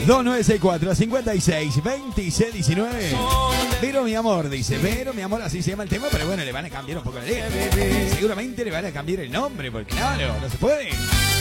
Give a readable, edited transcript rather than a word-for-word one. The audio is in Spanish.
2964 56 26 19. Pero mi amor, dice. Pero mi amor, así se llama el tema. Pero bueno, le van a cambiar un poco la letra. Seguramente le van a cambiar el nombre. Porque claro, no se puede.